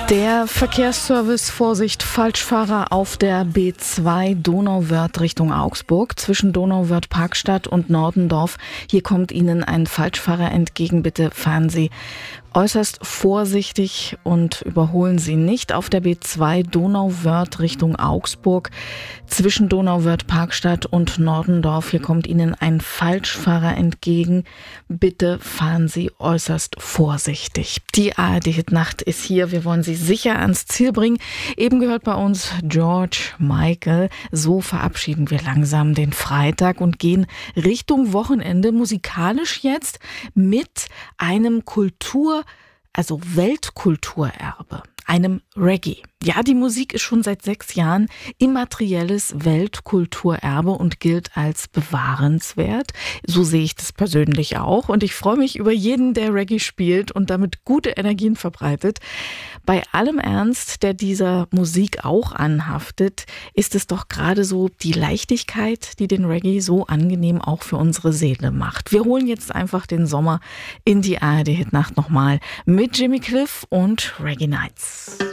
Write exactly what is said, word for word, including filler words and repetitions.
Der Verkehrsservice, Vorsicht, Falschfahrer auf der B zwei Donauwörth Richtung Augsburg zwischen Donauwörth-Parkstadt und Nordendorf. Hier kommt Ihnen ein Falschfahrer entgegen. Bitte fahren Sie äußerst vorsichtig und überholen Sie nicht auf der B zwei Donauwörth Richtung Augsburg zwischen Donauwörth-Parkstadt und Nordendorf. Hier kommt Ihnen ein Falschfahrer entgegen. Bitte fahren Sie äußerst vorsichtig. Die A R D-Hit-Nacht ist hier. Wir wollen Sie sicher ans Ziel bringen. Eben gehört bei uns George Michael. So verabschieden wir langsam den Freitag und gehen Richtung Wochenende. Musikalisch jetzt mit einem Kultur- also Weltkulturerbe, einem Reggae. Ja, die Musik ist schon seit sechs Jahren immaterielles Weltkulturerbe und gilt als bewahrenswert. So sehe ich das persönlich auch. Und ich freue mich über jeden, der Reggae spielt und damit gute Energien verbreitet. Bei allem Ernst, der dieser Musik auch anhaftet, ist es doch gerade so die Leichtigkeit, die den Reggae so angenehm auch für unsere Seele macht. Wir holen jetzt einfach den Sommer in die A R D-Hit-Nacht nochmal mit Jimmy Cliff und Reggae Nights.